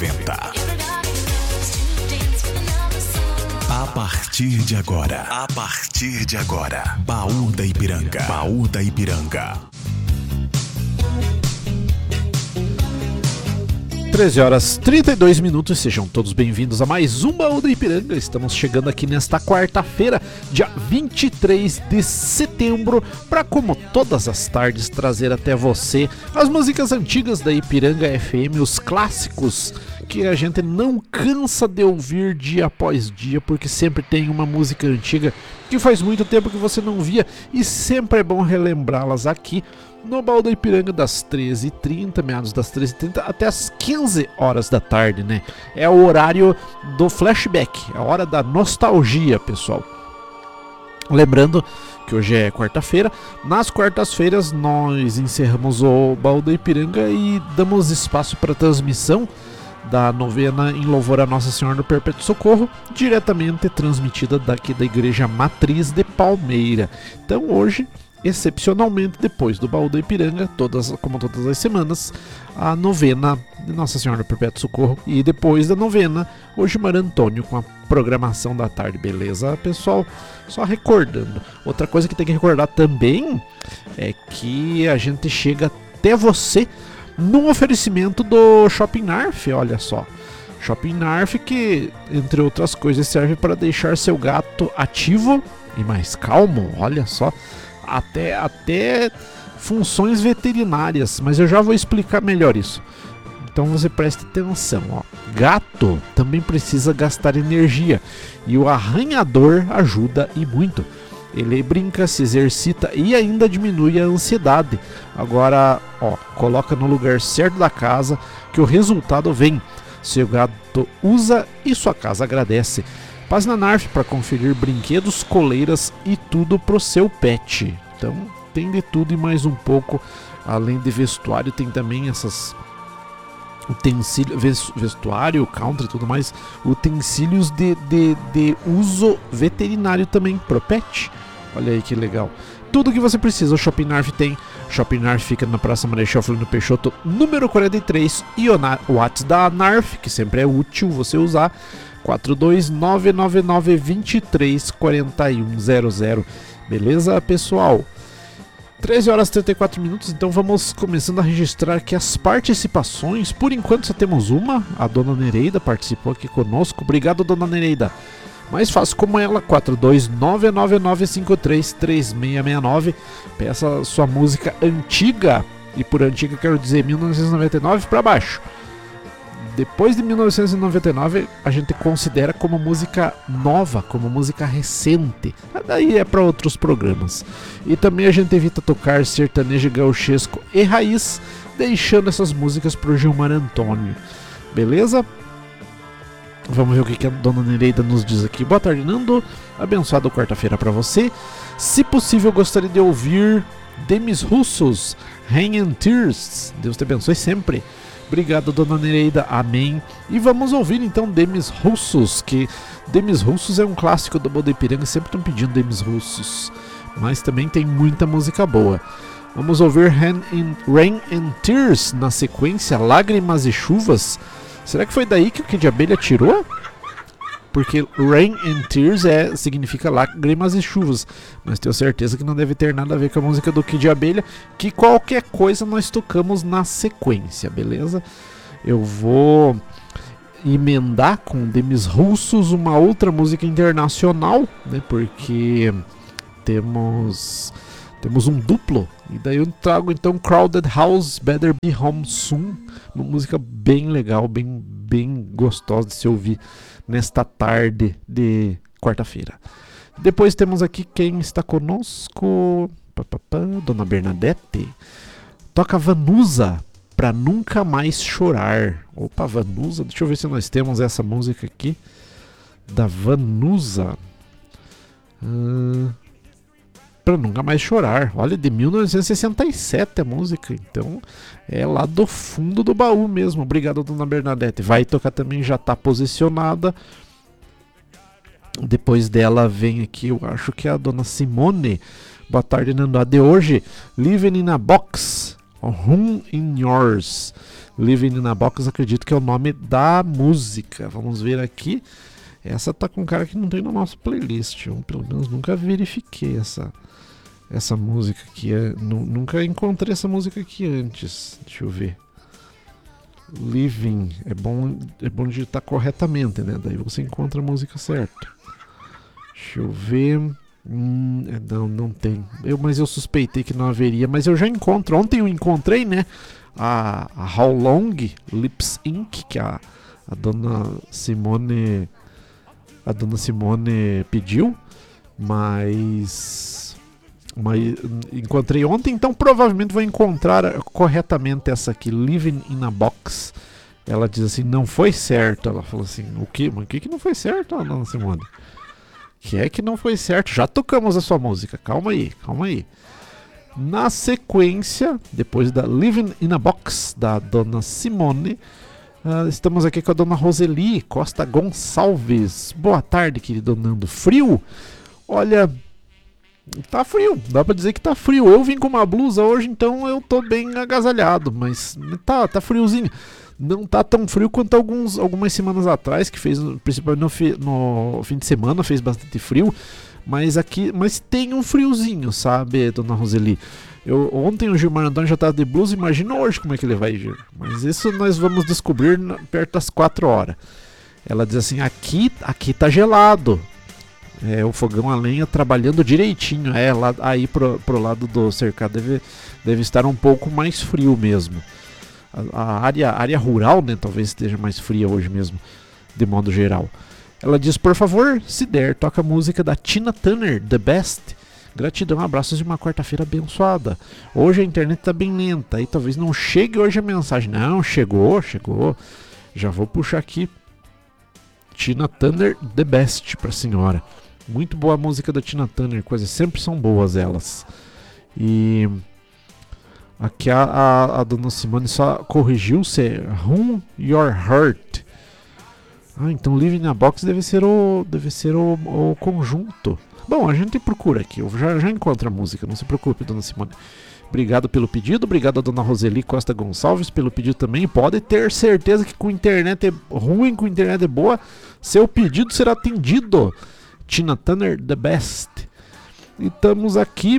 90. A partir de agora, Baú da Ipiranga. Baú da Ipiranga. 13h32, sejam todos bem-vindos a mais um Baú da Ipiranga. Estamos chegando aqui nesta quarta-feira, dia 23 de setembro, para, como todas as tardes, trazer até você as músicas antigas da Ipiranga FM, os clássicos que a gente não cansa de ouvir dia após dia, porque sempre tem uma música antiga que faz muito tempo que você não via e sempre é bom relembrá-las aqui no Baú da Ipiranga das 13h30, meados das 13h30 até as 15 horas da tarde, né? É o horário do flashback, é a hora da nostalgia, pessoal. Lembrando que hoje é quarta-feira, nas quartas-feiras nós encerramos o Baú da Ipiranga e damos espaço para transmissão da novena em louvor a Nossa Senhora do Perpétuo Socorro, diretamente transmitida daqui da Igreja Matriz de Palmeira. Então hoje, excepcionalmente, depois do Baú da Ipiranga, como todas as semanas, a novena de Nossa Senhora do Perpétuo Socorro, e depois da novena, hoje Mar Antônio com a programação da tarde, beleza, pessoal? Só recordando, outra coisa que tem que recordar também é que a gente chega até você no oferecimento do Shopping Narf, olha só. Shopping Narf que, entre outras coisas, serve para deixar seu gato ativo e mais calmo, olha só. Até funções veterinárias, mas eu já vou explicar melhor isso. Então você preste atenção, ó. Gato também precisa gastar energia e o arranhador ajuda e muito. Ele brinca, se exercita e ainda diminui a ansiedade. Agora, ó, coloca no lugar certo da casa que o resultado vem. Seu gato usa e sua casa agradece. Passe na Narf para conferir brinquedos, coleiras e tudo pro seu pet. Então tem de tudo e mais um pouco. Além de vestuário, tem também essas utensílios, vestuário, country e tudo mais, utensílios de uso veterinário também pro pet. Olha aí que legal. Tudo que você precisa, o Shopping Narf tem. Shopping Narf fica na Praça Marechal Floriano Peixoto, número 43. E o WhatsApp da Narf, que sempre é útil você usar, 42999234100. Beleza, pessoal? 13h34, então vamos começando a registrar aqui as participações. Por enquanto só temos uma, a Dona Nereida participou aqui conosco. Obrigado, Dona Nereida. Mais fácil como ela, 42999533669. Peça sua música antiga, e por antiga quero dizer 1999 para baixo. Depois de 1999 a gente considera como música nova, como música recente. Daí é para outros programas. E também a gente evita tocar sertanejo gauchesco e raiz, deixando essas músicas pro Gilmar Antônio. Beleza? Vamos ver o que a Dona Nereida nos diz aqui. Boa tarde, Nando. Abençoada quarta-feira para você. Se possível, gostaria de ouvir Demis Russos, Rain and Tears. Deus te abençoe sempre. Obrigado, Dona Nereida. Amém. E vamos ouvir então Demis Russos, que Demis Russos é um clássico do Baú da Ipiranga. Sempre estão pedindo Demis Russos, mas também tem muita música boa. Vamos ouvir Rain and Tears, na sequência Lágrimas e Chuvas. Será que foi daí que o Kid Abelha tirou? Porque Rain and Tears significa lágrimas e chuvas, mas tenho certeza que não deve ter nada a ver com a música do Kid Abelha, que qualquer coisa nós tocamos na sequência, beleza? Eu vou emendar com Demis Russos uma outra música internacional, né? Porque temos um duplo, e daí eu trago então Crowded House, Better Be Home Soon, uma música bem legal, bem gostosa de se ouvir nesta tarde de quarta-feira. Depois temos aqui quem está conosco, Dona Bernadette, toca Vanusa, Pra Nunca Mais Chorar. Opa, Vanusa, deixa eu ver se nós temos essa música aqui, da Vanusa. Pra Nunca Mais Chorar. Olha, de 1967 a música. Então é lá do fundo do baú mesmo. Obrigado, Dona Bernadette. Vai tocar também, já tá posicionada. Depois dela vem aqui, eu acho que é a Dona Simone. Boa tarde, Nando. A de hoje, Living in a Box, Room in Yours. Living in a Box, acredito que é o nome da música. Vamos ver aqui. Essa tá com um cara que não tem no nosso playlist. Eu, pelo menos, nunca verifiquei essa música aqui. Nunca encontrei essa música aqui antes. Deixa eu ver. Living. É bom digitar corretamente, né? Daí você encontra a música certa. Deixa eu ver. Não tem. Mas eu suspeitei que não haveria. Mas eu já encontro. Ontem eu encontrei, né? A How Long Lips Inc. Que a dona Simone pediu. Mas encontrei ontem. Então provavelmente vou encontrar corretamente essa aqui. Living in a Box. Ela diz assim, não foi certo. Ela falou assim, o quê? Mas o que não foi certo, dona Simone? Que é que não foi certo? Já tocamos a sua música. Calma aí. Na sequência, depois da Living in a Box, da dona Simone, estamos aqui com a dona Roseli Costa Gonçalves. Boa tarde, querido Nando. Frio? Olha, tá frio. Dá pra dizer que tá frio. Eu vim com uma blusa hoje, então eu tô bem agasalhado. Mas tá friozinho. Não tá tão frio quanto algumas semanas atrás, que fez, principalmente no fim de semana, fez bastante frio. Mas tem um friozinho, sabe, dona Roseli? Ontem o Gilmar Antônio já tava de blusa, imagina hoje como é que ele vai vir. Mas isso nós vamos descobrir perto das 4 horas. Ela diz assim, aqui tá gelado. O fogão a lenha trabalhando direitinho. Lá, aí pro lado do cercado deve estar um pouco mais frio mesmo. A área rural, né, talvez esteja mais fria hoje mesmo, de modo geral. Ela diz, por favor, se der, toca a música da Tina Turner, The Best. Gratidão, abraços de uma quarta-feira abençoada. Hoje a internet tá bem lenta, aí talvez não chegue hoje a mensagem. Não, chegou. Já vou puxar aqui Tina Turner, The Best pra senhora. Muito boa a música da Tina Turner, coisas sempre são boas elas. E aqui a dona Simone só corrigiu-se, Room Your Heart. Então Living in a Box deve ser o conjunto. Bom, a gente procura aqui, eu já encontro a música, não se preocupe, dona Simone. Obrigado pelo pedido, obrigado a dona Roseli Costa Gonçalves pelo pedido também. Pode ter certeza que com internet é ruim, com internet é boa, seu pedido será atendido. Tina Turner, The Best. E estamos aqui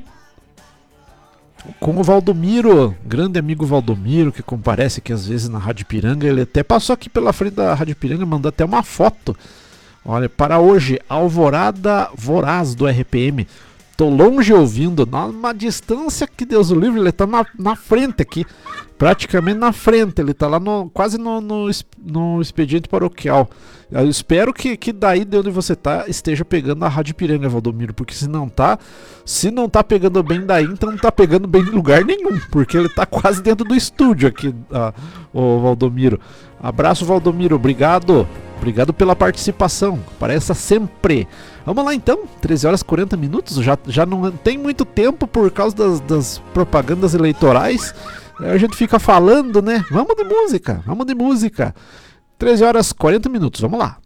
com o Valdomiro, grande amigo Valdomiro, que comparece aqui às vezes na Rádio Piranga. Ele até passou aqui pela frente da Rádio Piranga, mandou até uma foto. Olha, para hoje, Alvorada Voraz do RPM. Tô longe ouvindo, numa distância que Deus o livre, ele tá na frente aqui, praticamente na frente, ele tá lá quase no expediente paroquial. Eu espero que daí de onde você tá esteja pegando a Rádio Piranga, Valdomiro, porque se não tá pegando bem daí, então não tá pegando bem em lugar nenhum, porque ele tá quase dentro do estúdio aqui, o Valdomiro. Abraço, Valdomiro, obrigado pela participação, apareça sempre. Vamos lá então, 13 horas e 40 minutos, já não tem muito tempo por causa das propagandas eleitorais, a gente fica falando, né? Vamos de música, 13 horas e 40 minutos, vamos lá.